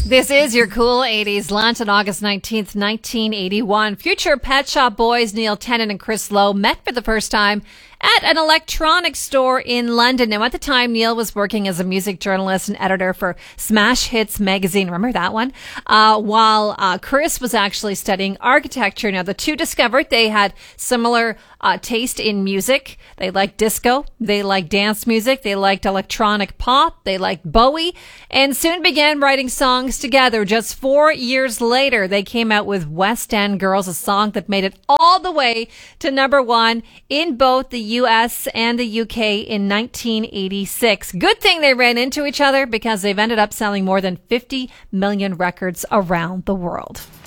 This is your cool 80s lunch on August 19th, 1981. Future Pet Shop Boys Neil Tennant and Chris Lowe met for the first time at an electronics store in London. Now, at the time, Neil was working as a music journalist and editor for Smash Hits magazine. Remember that one? While Chris was actually studying architecture. Now, the two discovered they had similar taste in music. They liked disco. They liked dance music. They liked electronic pop. They liked Bowie, and soon began writing songs together. Just 4 years later, they came out with West End Girls, a song that made it all the way to #1 in both the US and the UK in 1986. Good thing they ran into each other because they've ended up selling more than 50 million records around the world.